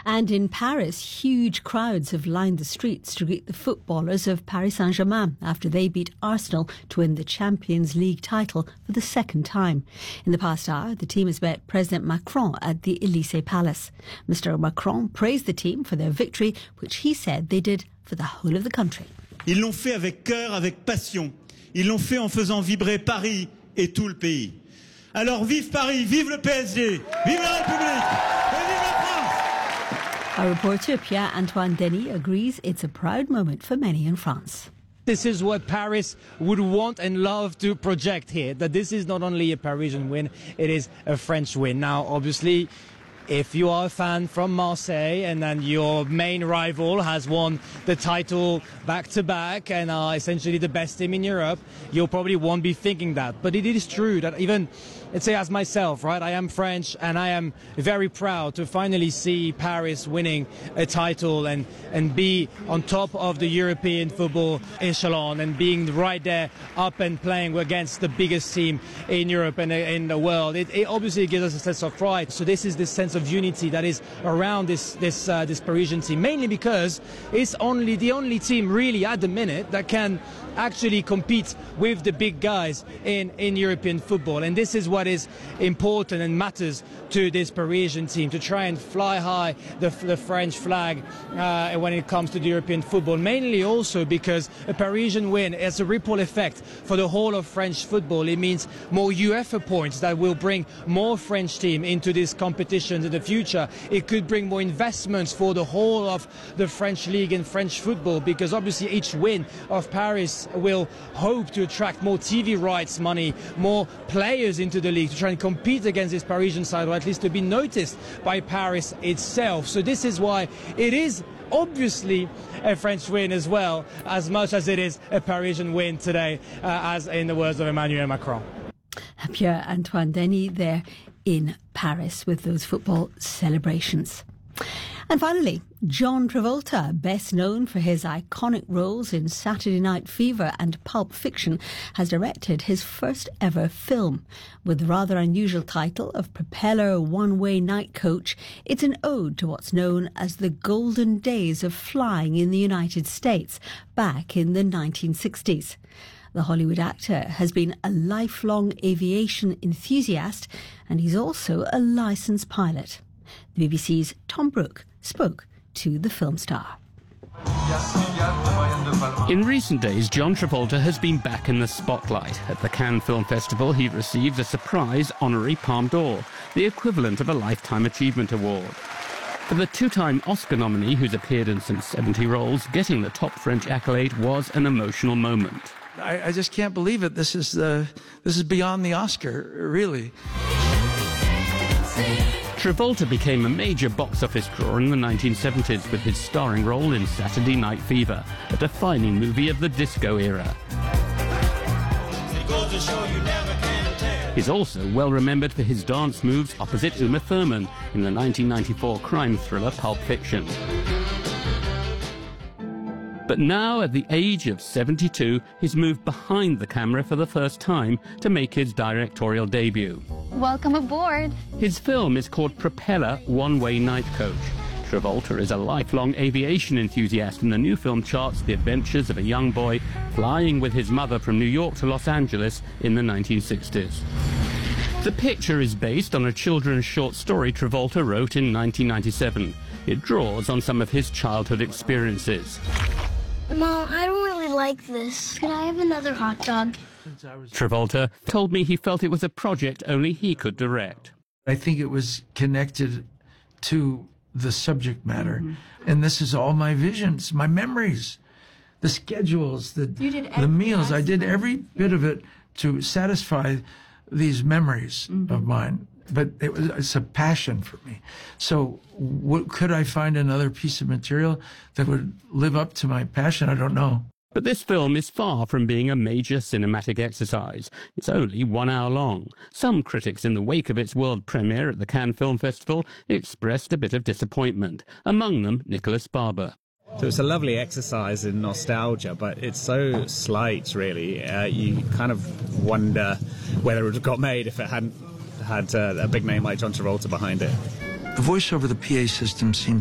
And in Paris, huge crowds have lined the streets to greet the footballers of Paris Saint-Germain after they beat Arsenal to win the Champions League title for the second time. In the past hour, the team has met President Macron at the Élysée Palace. Mr. Macron praised the team for their victory, which he said they did for the whole of the country. Ils l'ont fait avec cœur, avec passion. Ils l'ont fait en faisant vibrer Paris et tout le pays. Alors vive Paris, vive le PSG, vive la République et vive la France! Our reporter Pierre-Antoine Denis agrees it's a proud moment for many in France. This is what Paris would want and love to project here, that this is not only a Parisian win, it is a French win. Now, obviously, if you are a fan from Marseille and then your main rival has won the title back-to-back and are essentially the best team in Europe, you probably won't be thinking that. But it is true that even, let's say as myself, right, I am French and I am very proud to finally see Paris winning a title and be on top of the European football echelon and being right there up and playing against the biggest team in Europe and in the world. It obviously gives us a sense of pride. So this is this sense of unity that is around this Parisian team, mainly because it's the only team really at the minute that can actually compete with the big guys in European football. And this is what is important and matters to this Parisian team, to try and fly high the French flag when it comes to the European football, mainly also because a Parisian win has a ripple effect for the whole of French football. It means more UEFA points that will bring more French team into this competition in the future. It could bring more investments for the whole of the French league and French football, because obviously each win of Paris will hope to attract more TV rights money, more players into the league to try and compete against this Parisian side, or at least to be noticed by Paris itself. So this is why it is obviously a French win as well, as much as it is a Parisian win today, as in the words of Emmanuel Macron. Pierre-Antoine Denis there in Paris with those football celebrations. And finally, John Travolta, best known for his iconic roles in Saturday Night Fever and Pulp Fiction, has directed his first ever film. With the rather unusual title of Propeller One-Way Night Coach, it's an ode to what's known as the golden days of flying in the United States back in the 1960s. The Hollywood actor has been a lifelong aviation enthusiast, and he's also a licensed pilot. The BBC's Tom Brooke spoke to the film star. In recent days, John Travolta has been back in the spotlight. At the Cannes Film Festival, he received a surprise honorary Palme d'Or, the equivalent of a Lifetime Achievement Award. For the two-time Oscar nominee, who's appeared in some 70 roles, getting the top French accolade was an emotional moment. I just can't believe it. This is beyond the Oscar, really. Travolta became a major box office draw in the 1970s with his starring role in Saturday Night Fever, a defining movie of the disco era. He's also well remembered for his dance moves opposite Uma Thurman in the 1994 crime thriller Pulp Fiction. But now, at the age of 72, he's moved behind the camera for the first time to make his directorial debut. Welcome aboard. His film is called Propeller One-Way Night Coach. Travolta is a lifelong aviation enthusiast, and the new film charts the adventures of a young boy flying with his mother from New York to Los Angeles in the 1960s. The picture is based on a children's short story Travolta wrote in 1997. It draws on some of his childhood experiences. Mom, I don't really like this. Could I have another hot dog? Travolta told me he felt it was a project only he could direct. I think it was connected to the subject matter. And this is all my visions, my memories, the schedules, the meals. I did every bit of it to satisfy these memories of mine. But it's a passion for me. So could I find another piece of material that would live up to my passion? I don't know. But this film is far from being a major cinematic exercise. It's only 1 hour long. Some critics in the wake of its world premiere at the Cannes Film Festival expressed a bit of disappointment, among them Nicholas Barber. So it's a lovely exercise in nostalgia, but it's so slight, really. You kind of wonder whether it would have got made if it hadn't had a big name like John Travolta behind it. The voice over the PA system seems